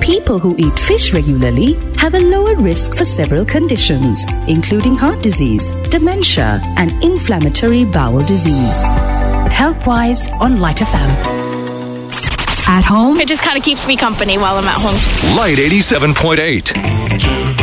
people who eat fish regularly have a lower risk for several conditions, including heart disease, dementia, and inflammatory bowel disease. Health-wise on Light FM. At home, it just kind of keeps me company while I'm at home. Light 87.8.